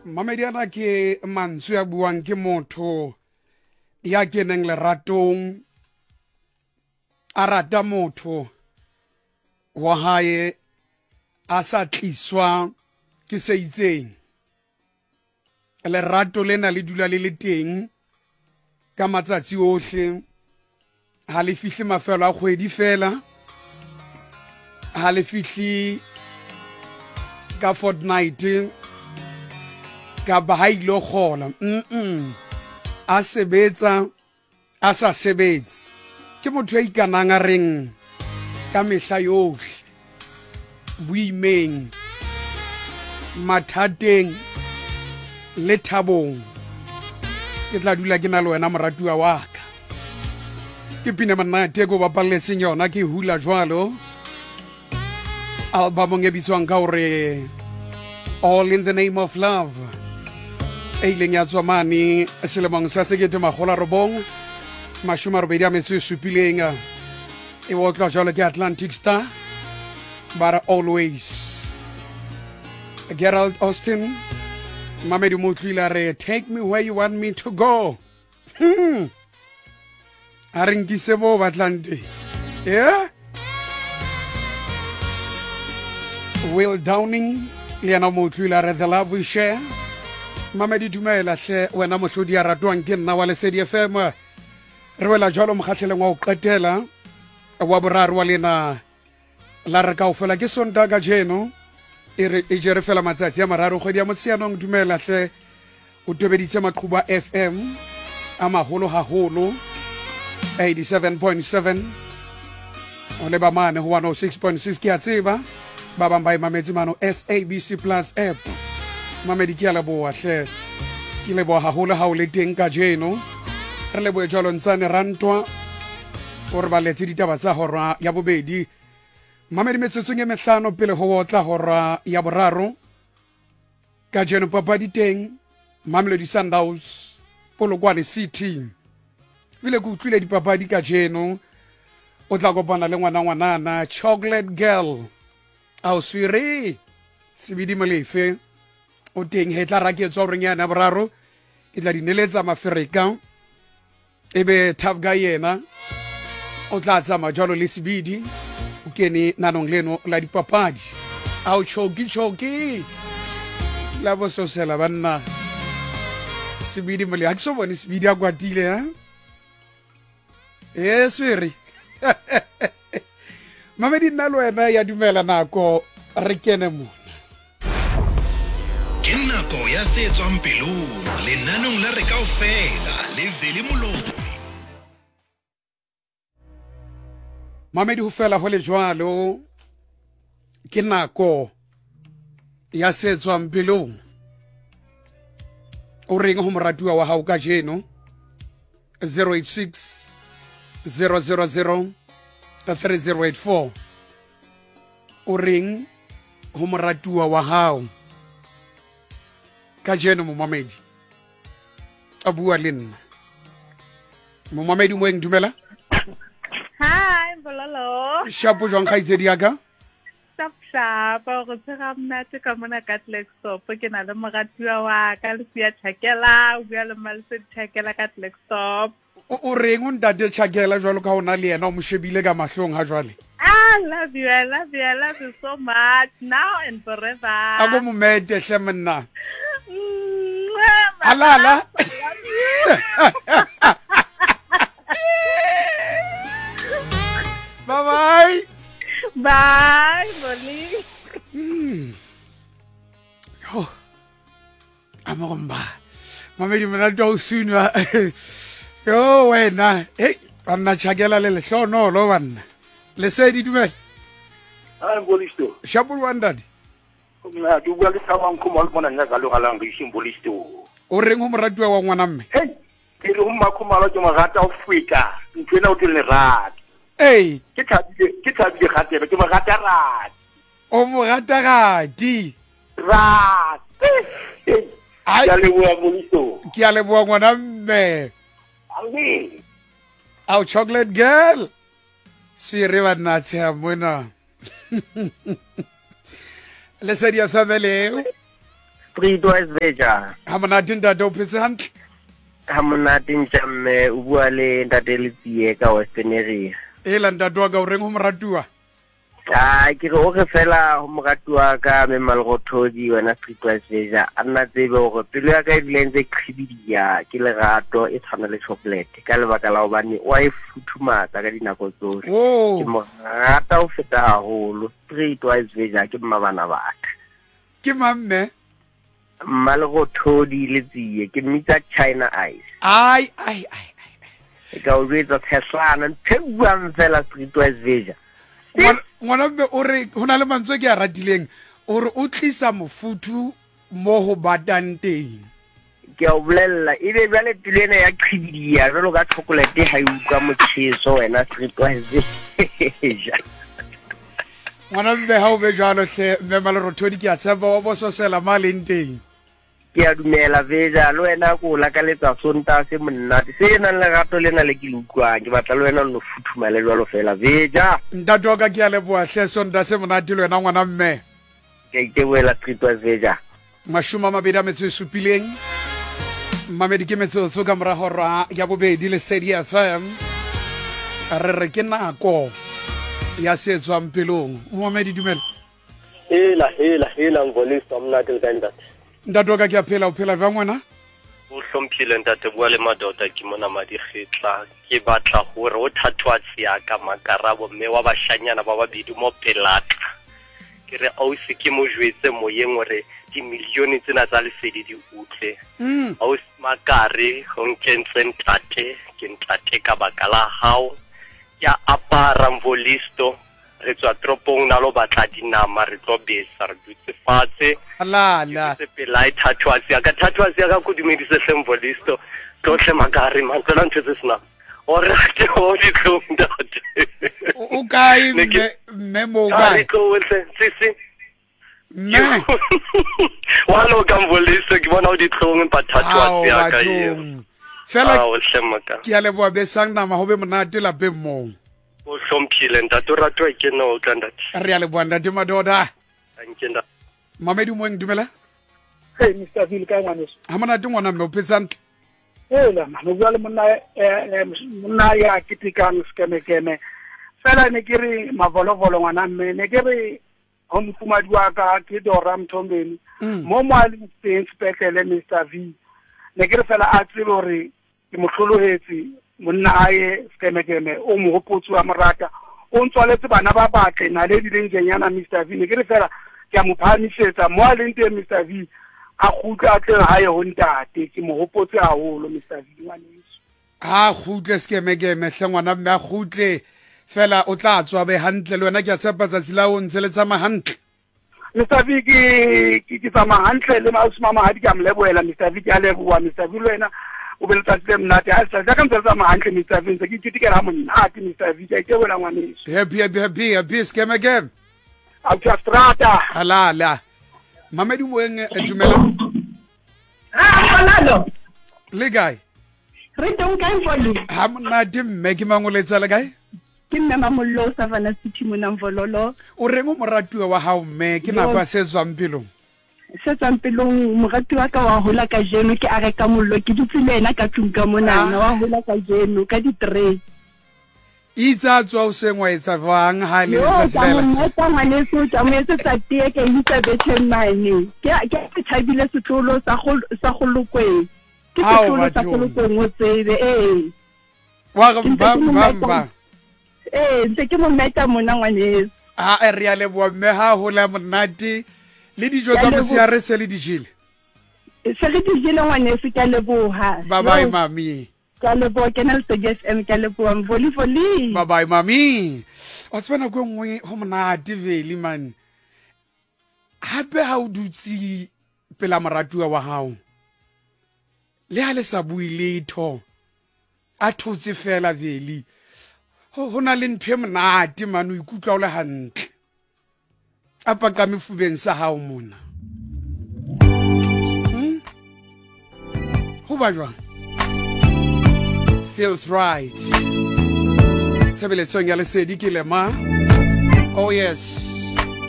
Mamediana ke mantswe a buang ke motho ya keneng leratong a rata motho wa hae a sa tliswa ke se itseng. Lerato lena le dula le le teng ka matsatsi ohle, ha le fihle mafelo a kgwedi fela, ha le fihle ka fortnight ka ba ha ilo kgola a sebetsa a sa sebetse. Ke motho ya ikanang a reng ka mehla yohle, boimeng, mathateng le thabong, ke tla dula ke na le wena moratuwa wa ka. Ke pina monate ko bapalletseng yona ke hula jwalo, albumong e bitswang ka hore All in the Name of Love, e ileng ya tswa mane selemong sa 1987 e otlwa jwalo ke Atlantic Star, but always Gerald Austin Mamedi Motlile re Take Me Where You Want Me to Go. A re nkise mo batlante, yeah. Will Downing le yena Motlile re The Love We Share. Mamedi dumela hle wena mohlodi ya ratwang ke nna wa Lesedi FM. Re wela jwalo mokgahleleng wa ho qetela wa boraro wa lena la re kaofela ke Sontaga jeno e jere fela matsatsi a mararo kgwedi ya Motsheanong. Dumela hle o tobeditse maqhuba FM a maholo haholo 87.7 o leba mane ho 106.6 ke a tseba ba bang ba imametse mano SABC Plus app. Mamedi ke a leboha hle, ke leboha haholo ha o le teng ka jeno. Re lebohe jwalo ntsane rantwa gore ba letse ditaba tsa hora ya bobedi. Mamedi metsotsong e mehlano pele ho otla hora ya boraro ka jeno papadi teng Mamelodi Sundowns Polokwane City. Vile ke utlwile dipapadi ka jeno o tla kopana le ngwanana Chocolate Girl ao swere Sebidi Molefe o teng he tla raketswa hore nyana boraro ke tla dineletsa mafereka ebe Tough Guy yena o tla tsama jalo le Sebidi o kene nanong leno la dipapadi ao choki la bososela banna Sebidi Mole ha ke so bone Sebidi a kwatile ha swere Mamedi nna le wena ya dumela nako re kene mona. Ke nako ya se tswang pelong lenanong la re kaofela le Veli Moloi. Mamedi ho fela ho le jwalo ke nako ya se tswang pelong. O reng ho moratuwa wa hao ka jeno 086 000 3084. O reng ho moratuwa wa hao ka jeno mo Mamedi a bua le nna. Mo Mamedi mo eng dumela? Hi, Bololo. Shapo jwang khaitsedi ya ka? Sharp, go tsega mnate ka mona ka Tlexop ke na le moratuwa wa ka le sia Thakela, o bua le Malse Thakela ka Tlexop. O reng o ntate Thakela jwalo ka ona le yena o mo shebile ka mahlong ha jwale? I love you so much now and forever. A go mo mete hle monna. Alala. Bye. Bye, Molly. Yo. Amomba. Mamedi mona do sunwa. Yo wena. Hey, banna Thakela le hlono lo banna. Lesedi dumela. Ha Mbolisto. Shabu wandadi. Na du bua le tawang ko mo bona nya galo galang re Mbolisto. O reng ho moratuwa wa ngwana mme? Hey, ke re ho makgomalo ke mo rata o feta. Ntwena o tle rat. Hey, ke thabile gatebe ke mo rata rat. o mo rata gadi. Rat. Ai, Ya le bua Mbolisto. ke a leboha ngwana mme. Ami. Au Chocolate Girl. Swere banna tsha mona. Lesedi ya family. Streetwise Veja. ha monate ntate o phetse hantle Ha monate ntjamme o bua le ntate Letsie ka Western area. ela ntate wa ka o reng ho moratuwa Ke re o re fela ho moratuwa ka me Malrothodi wena Streetwise Veja. A nna tsebe hore pelo ya ka e dile ntse khibidia ke lerato e tshwana le chocolate ka lebaka la hobane wa e futhumatsa ka dinako tsohle. Ke mo rata ho feta haholo. Streetwise Veja ke mmabana ba ka. ke mamme Malrothodi Letsie ke mmitsa China Ice. ai Ka o jwetsa Teslana ntsebuang fela Streetwise Veja. ngwana mme o re ho na le mantswe ke a ratileng o re o tlisa mofuthu mo ho batang teng Ke a o bolella ebe jwale pelo ena ya khibidia jwalo ka chocolate ha e utlwa motjheso wena Streetwise Veja. ngwana mme ha o be jwalo hle mme Malrothodi ke a tshepa wa bososela maleng teng Ke a dumela Veja le wena ko la ka letsa sonta se monnate se nang le rato lena le ke le utlwang ke batla le wena no futhuma le jwalo fela Veja. ntate wa ka ke a leboa hle sonta se monate le wena ngwana mme Ke iteboela Streetwise Veja. 27 mamedi ke metsotso ka mora hora ya bobedi le Sedi FM re re ke nako ya setswang pelong mamedi dumela hela ngvolisa mnate le kantate ntate wa ka ke a phela o phela jwang wena o hlomphile ntate bua le madota ke mona madigitla ke batla hore o thatwa tsia ka makarabo mme wa bashanyana ba babedi mo pelata ke re ausi ke mo jwetse moyeng hore dimilione tsena tsa Lesedi di utlwe ausi makare ho nkentse ntate ke ntate ka bakala hao ya apara mvolisto re tswa tropong na lo batla dinama re tlo besa re dutse fatshe alala se pelai thatwasi ka go dumedise semvolisto tlohle makare mantla ntse se sna ore ke ho di tlong date o kae mme mo kae ko wetse sisi mme walo ka mvolisto ke bona o di tlong pa thatwasi ka yeo fela o hlemaka ke a leboa besang nama ho be monate lapeng moo o hlomphile ntate o ratwa ke no o tlandate re a leboa ntate madoda ankenda mamedi mo ngdumela Hey, Mr. Phil, ka ngwaneso. ha monate ngwana mme o phetsang Hela, no bua le monna ya kitikang skemekeme. Fela ne ke re mavolovolo ngwana mme ne ke re ho mfumadi wa ka ke Dora Mthombeni. Mo mwali teng sepetlele Mr. V. Ne ke re fela a tsebe hore ke mohlolohetsi monna aye skemekeme o mo hopotsi wa morata. O ntswaletse bana ba batle na le dilengenyana Mr. V. Ne ke re fela ke a mo phamisetsa mo a leng teng Mr. V. A khutla a tle hae ho ntate ke mo hopotse haholo Mr. V ngwaneso a khutle skemekeme hle ngwana mme a khutle fela o tla tswa be hantle le wena ke a tshepa tsatsi la o ntse le tsama hantle Mr. V ke tsama hantle le mausima mahadi ka mleboela Mr. V ke a leboa Mr. V le wena o be le tsatsi le mnate a sa ka ntse tsama hantle Mr. V ntse ke kitikela monate Mr. V ke ke wena ngwaneso happy skemekeme a tsa strata alala mamedi moeng dumela Halalo. le kae Re tong kae fole? ha monate mme ke mangoletsa le kae Ke mme Mamollo Savannah City mona Mvololo. o reng o moratuwa wa hao mme ke nako a setswang pelong Se tsang pelong morati wa ka wa hola ka jeno ke a reka mollo ke dutse le ena ka tlung ka mona wa hola ka jeno ka di tray. itsa tswa o sengwa etsa jwang ha le tsatsela Mota ngwaneso tsa mo etsa tie ke itse bethen mine. Ke thabile setlo sa go lokwe. Ke setlo sa go lokwe mo tsebe wa bamba ntse ke mo meta mona ngwaneso a re a leboa mme ha hola monate le dijo tsa mosiare se le dijile se re dijile ngwaneso ke leboha bye bye mami ka leboa ke na le SFM ka leboa mvoli bye bye mami o tsena go ngwe ho monate veli man hape ha o dutsi pela moratuwa wa hao le ha le sa bui letho a thotse fela veli ho na le ntwe monate man o ikutlwa o le hantle a paka mefubeng sa hao mona ho ba jwang feels right sebeletsong ya Lesedi ke lema oh yes